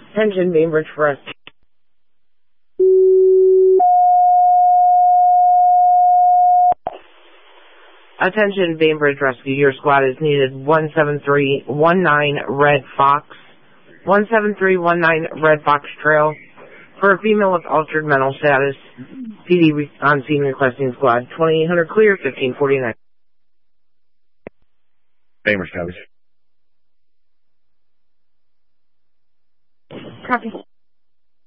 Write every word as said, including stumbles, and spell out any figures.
Attention, Bainbridge Forest. Attention, Bainbridge Rescue. Your squad is needed. one seven three one nine Red Fox. one seven three one nine Red Fox Trail. For a female with altered mental status. P D on scene requesting squad. twenty-eight hundred clear, fifteen forty-nine. Bainbridge coverage. Copy.